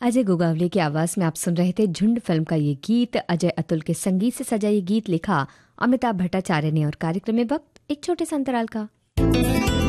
अजय गोगावले की आवाज में आप सुन रहे थे झुंड फिल्म का ये गीत। अजय अतुल के संगीत से सजा ये गीत लिखा अमिताभ भट्टाचार्य ने। और कार्यक्रम में वक्त एक छोटे से अंतराल का।